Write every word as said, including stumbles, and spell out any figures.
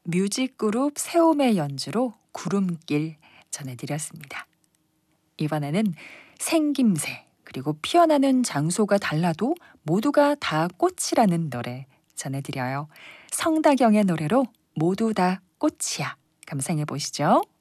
뮤직그룹 세움의 연주로 구름길 전해드렸습니다. 이번에는 생김새 그리고 피어나는 장소가 달라도 모두가 다 꽃이라는 노래 전해드려요. 성다경의 노래로 모두 다 꽃이야. 감상해 보시죠.